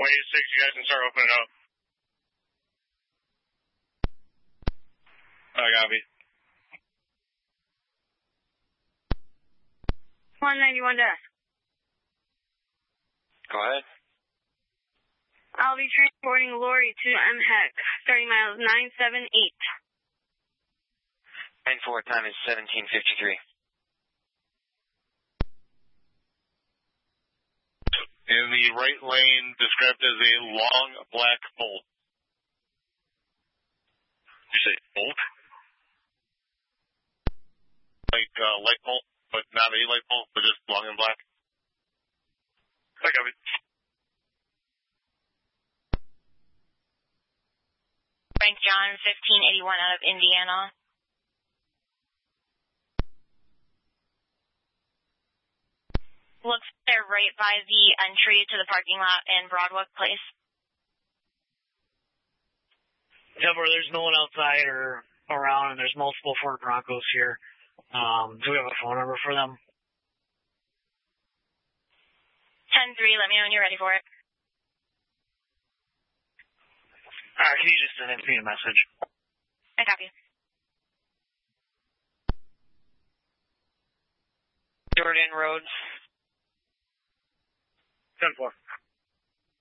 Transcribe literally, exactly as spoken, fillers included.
one eighty-six, you guys can start opening up. I copy. one ninety-one dash. Go ahead. I'll be transporting Lori to M H E C, starting miles nine seven eight. nine four, time is seventeen fifty-three. In the right lane, described as a long black bolt. Did you say bolt? Like uh, light bolt, but not a light bolt, but just long and black. I copy. Frank John, fifteen eighty-one out of Indiana. Looks like they're right by the entry to the parking lot in Broadwalk Place. Tell me there's no one outside or around, and there's multiple Ford Broncos here. Um, do we have a phone number for them? ten three, let me know when you're ready for it. Uh, can you just send it to me a message? I copy. Jordan Road. ten four.